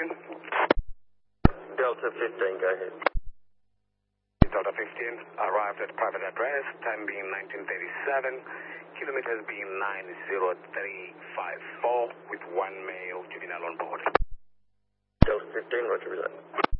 Delta 15, go ahead. Delta 15 arrived at private address, time being 1937, kilometers being 90354, with one male juvenile on board. Delta 15, roger that.